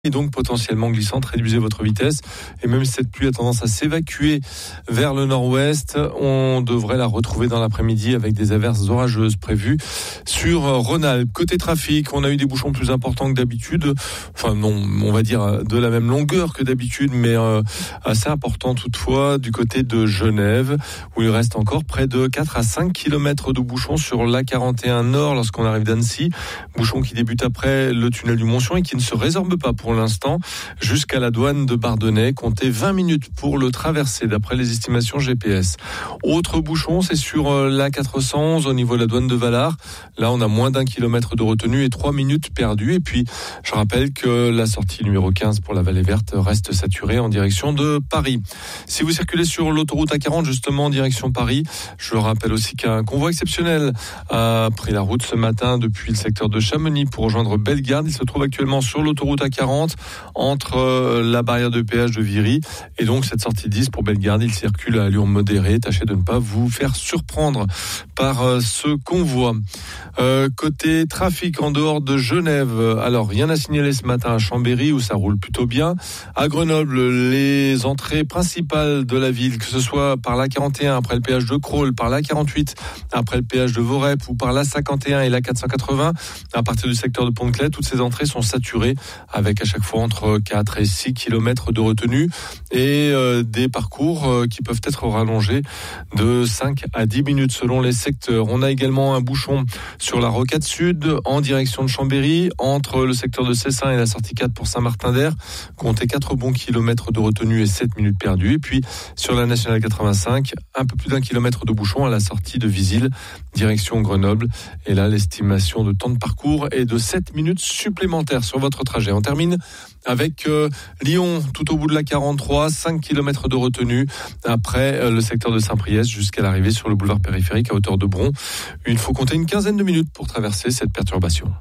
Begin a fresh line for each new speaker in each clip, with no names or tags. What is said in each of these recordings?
et donc potentiellement glissante. Réduisez votre vitesse. Et même si cette pluie a tendance à s'évacuer vers le nord-ouest, on devrait la retrouver dans l'après-midi avec des averses orageuses prévues sur Rhône-Alpes. Côté trafic, on a eu des bouchons plus importants que d'habitude. Enfin non, on va dire de la même longueur que d'habitude, mais assez important toutefois du côté de Genève, où il reste encore près de 4 à 5 km de bouchons sur l'A41 Nord lorsqu'on arrive d'Annecy. Bouchons qui débutent après le tunnel du Montsion et qui ne se résorbent pas pour l'instant jusqu'à la douane de Bardonnay. Comptez 20 minutes pour le traverser d'après les estimations GPS. Autre bouchon, c'est sur l'A411 au niveau de la douane de Valard. Là, on a moins d'1 kilomètre de retenue et 3 minutes perdues. Et puis, je rappelle que la sortie numéro 15 pour la Vallée Verte reste saturée en direction de Paris. Si vous circulez sur l'autoroute A40 justement en direction Paris, je rappelle aussi qu'un convoi exceptionnel a pris la route ce matin depuis le secteur de Chamonix pour rejoindre Bellegarde. Il se trouve actuellement sur l'autoroute A40 entre la barrière de péage de Viry et donc cette sortie 10 pour Bellegarde. Il circule à allure modérée. Tâchez de ne pas vous faire surprendre par ce convoi. Côté trafic en dehors de Genève, alors rien à signaler ce matin à Chambéry où ça roule plutôt bien. À Grenoble, les entrées principales de la ville, que ce soit par l'A41 après le péage de Crolles, par l'A48 après le péage de Vorep ou par l'A51 et l'A480 à partir du secteur de Pont-de-Claix, toutes ces entrées sont saturées avec à chaque fois entre 4 et 6 km de retenue et des parcours qui peuvent être rallongés de 5 à 10 minutes selon les secteurs. On a également un bouchon sur la Rocade Sud en direction de Chambéry entre le secteur de Cessin et la sortie 4 pour Saint-Martin-d'Air. Comptez 4 bons kilomètres de retenue et 7 minutes perdues. Et puis sur la nationale 85, un peu plus d'1 kilomètre de bouchon à la sortie de Visil, direction Grenoble. Et là, l'estimation de temps de parcours est de 7 minutes supplémentaires sur votre trajet. On termine avec Lyon, tout au bout de la 43, 5 km de retenue après le secteur de Saint-Priest jusqu'à l'arrivée sur le boulevard périphérique à hauteur de Bron. Il faut compter une quinzaine de minutes pour traverser cette perturbation.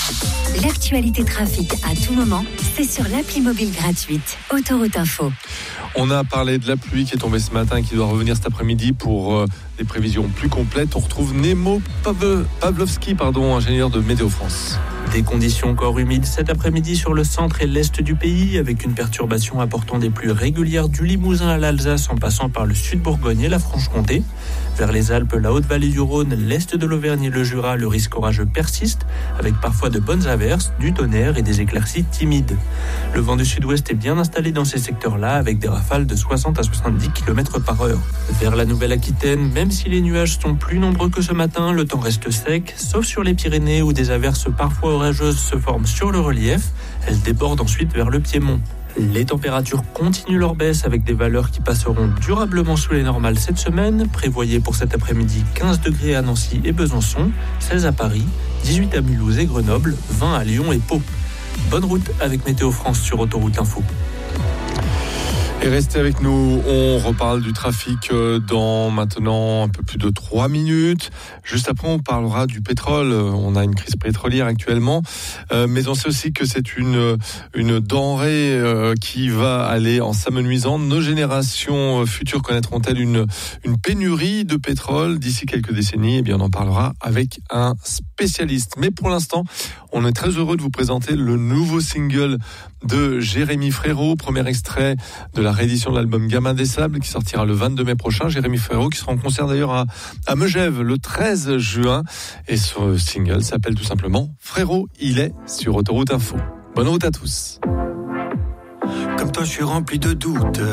L'actualité trafic à tout moment, c'est sur l'appli mobile gratuite Autoroute Info.
On a parlé de la pluie qui est tombée ce matin et qui doit revenir cet après-midi pour des prévisions plus complètes. On retrouve Nemo Pavlovski, ingénieur de Météo France.
Des conditions encore humides cet après-midi sur le centre et l'est du pays, avec une perturbation apportant des pluies régulières du Limousin à l'Alsace en passant par le sud-Bourgogne et la Franche-Comté. Vers les Alpes, la Haute-Vallée du Rhône, l'est de l'Auvergne et le Jura, le risque orageux persiste, avec parfois de bonnes averses, du tonnerre et des éclaircies timides. Le vent du sud-ouest est bien installé dans ces secteurs-là, avec des rafales de 60 à 70 km/h. Vers la Nouvelle-Aquitaine, même si les nuages sont plus nombreux que ce matin, le temps reste sec, sauf sur les Pyrénées où des averses parfois orageuses se forment sur le relief. Elles débordent ensuite vers le Piémont. Les températures continuent leur baisse avec des valeurs qui passeront durablement sous les normales cette semaine. Prévoyez pour cet après-midi 15 degrés à Nancy et Besançon, 16 à Paris, 18 à Mulhouse et Grenoble, 20 à Lyon et Pau. Bonne route avec Météo France sur Autoroute Info.
Et restez avec nous, on reparle du trafic dans maintenant un peu plus de 3 minutes. Juste après, on parlera du pétrole. On a une crise pétrolière actuellement, mais on sait aussi que c'est une denrée qui va aller en s'amenuisant. Nos générations futures connaîtront-elles une pénurie de pétrole d'ici quelques décennies? Eh bien, on en parlera avec un spécialiste. Mais pour l'instant, on est très heureux de vous présenter le nouveau single de Jérémy Frérot, premier extrait de la réédition de l'album Gamin des Sables qui sortira le 22 mai prochain. Jérémy Frérot qui sera en concert d'ailleurs à Megève le 13 juin. Et ce single s'appelle tout simplement Frérot, il est sur Autoroute Info. Bonne route à tous.
Comme toi, je suis rempli de doutes.